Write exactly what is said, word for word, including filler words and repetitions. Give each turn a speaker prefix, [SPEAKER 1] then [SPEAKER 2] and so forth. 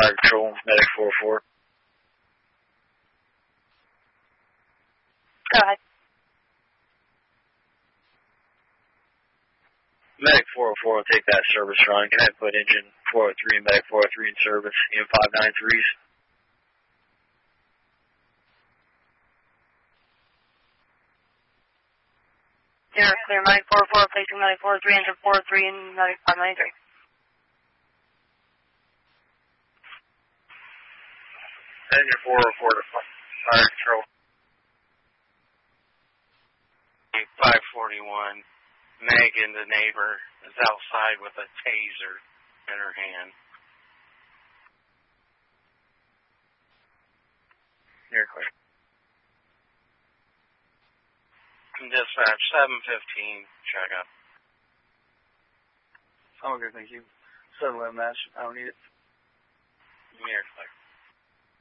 [SPEAKER 1] Fire Control, Medic four oh four.
[SPEAKER 2] Go ahead.
[SPEAKER 1] Medic four oh four will take that service run. Can I put engine four oh three and Medic four oh three in service, M five nine threes?
[SPEAKER 2] Clear, clear, Medic four oh four, placing Medic four oh three, engine four oh three, and Medic five nine three.
[SPEAKER 1] Engine four oh four to Fire Control.
[SPEAKER 3] five forty-one, Megan, the neighbor, is outside with a taser in her hand.
[SPEAKER 1] You're clear.
[SPEAKER 3] Dispatch, seven fifteen, check up.
[SPEAKER 4] I'm okay, thank you. seven eleven match, I don't need it.
[SPEAKER 3] You're clear.